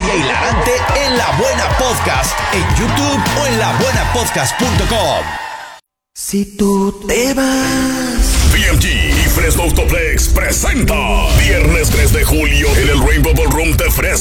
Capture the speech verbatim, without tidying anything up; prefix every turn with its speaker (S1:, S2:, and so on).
S1: e hilarante en La Buena Podcast, en YouTube o en la buena podcast punto com.
S2: Si tú te vas...
S3: B M G y Fresno Autoplex presenta Viernes tres de julio en el Rainbow Ballroom de Fresno.